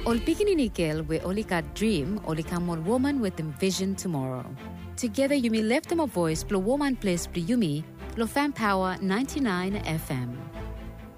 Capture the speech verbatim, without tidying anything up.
Ol pikininikil we only got dream, only come one woman with them vision tomorrow. Together you may left them a voice, blow woman place, blow yumi, lo fan power ninety-nine F M.